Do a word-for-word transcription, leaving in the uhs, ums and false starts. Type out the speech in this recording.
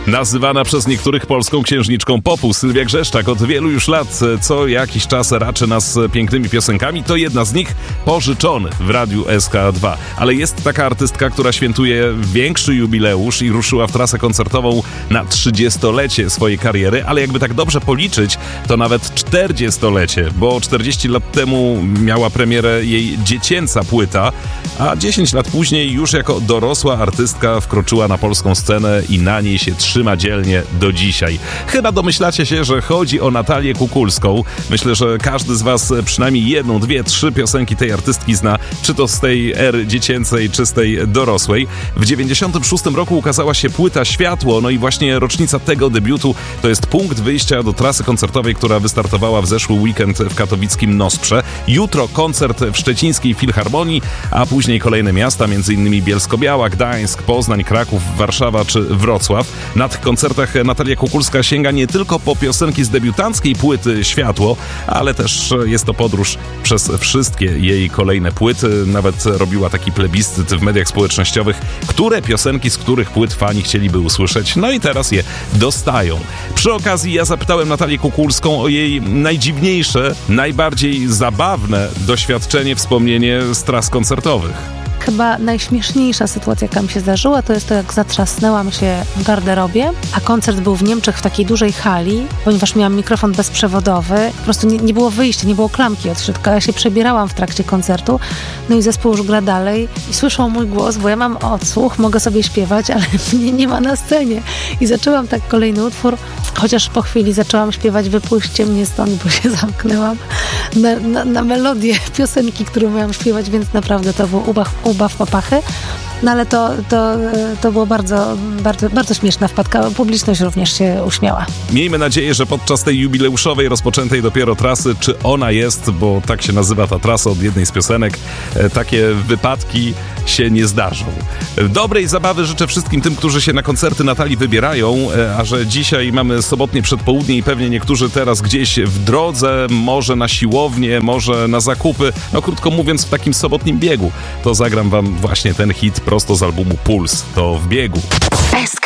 Nazywana przez niektórych polską księżniczką popu, Sylwia Grzeszczak od wielu już lat co jakiś czas raczy nas pięknymi piosenkami. To jedna z nich pożyczony w Radiu S K dwa. Ale jest taka artystka, która świętuje większy jubileusz i ruszyła w trasę koncertową na trzydziestolecie swojej kariery, ale jakby tak dobrze policzyć, to nawet czterdziestolecie, bo czterdzieści lat temu miała premierę jej dziecięca płyta, a dziesięć lat później już jako dorosła artystka wkroczyła na polską scenę i na niej się trzyma dzielnie do dzisiaj. Chyba domyślacie się, że chodzi o Natalię Kukulską. Myślę, że każdy z was przynajmniej jedną, dwie, trzy piosenki tej artystki zna, czy to z tej ery dziecięcej, czy z tej dorosłej. W dziewięćdziesiątym szóstym roku ukazała się płyta Światło, no i właśnie rocznica tego debiutu to jest punkt wyjścia do trasy koncertowej, która wystartowała w zeszły weekend w katowickim Nosprze. Jutro koncert w szczecińskiej Filharmonii, a później kolejne miasta, m.in. Bielsko-Biała, Gdańsk, Poznań, Kraków, Warszawa czy Wrocław. Na tych koncertach Natalia Kukulska sięga nie tylko po piosenki z debiutanckiej płyty Światło, ale też jest to podróż przez wszystkie jej kolejne płyty. Nawet robiła taki plebiscyt w mediach społecznościowych, które piosenki z których płyt fani chcieliby usłyszeć. No i teraz je dostają. Przy okazji ja zapytałem Natalię Kukulską o jej najdziwniejsze, najbardziej zabawne doświadczenie, wspomnienie z tras koncertowych. Chyba najśmieszniejsza sytuacja, jaka mi się zdarzyła, to jest to, jak zatrzasnęłam się w garderobie, a koncert był w Niemczech w takiej dużej hali, ponieważ miałam mikrofon bezprzewodowy. Po prostu nie, nie było wyjścia, nie było klamki od środka. Ja się przebierałam w trakcie koncertu, no i zespół już gra dalej i słyszą mój głos, bo ja mam odsłuch, mogę sobie śpiewać, ale mnie nie ma na scenie. I zaczęłam tak kolejny utwór, chociaż po chwili zaczęłam śpiewać Wypuśćcie mnie stąd, bo się zamknęłam na, na, na melodię piosenki, którą miałam śpiewać, więc naprawdę to był ubaw, ubaw papachy. No ale to, to, to było bardzo, bardzo, bardzo śmieszna wpadka. Publiczność również się uśmiała. Miejmy nadzieję, że podczas tej jubileuszowej, rozpoczętej dopiero trasy, czy ona jest, bo tak się nazywa ta trasa od jednej z piosenek, takie wypadki się nie zdarzą. Dobrej zabawy życzę wszystkim tym, którzy się na koncerty Natalii wybierają, a że dzisiaj mamy sobotnie przedpołudnie i pewnie niektórzy teraz gdzieś w drodze, może na siłownię, może na zakupy, no krótko mówiąc w takim sobotnim biegu, to zagram wam właśnie ten hit prosto z albumu Puls. To w biegu. S K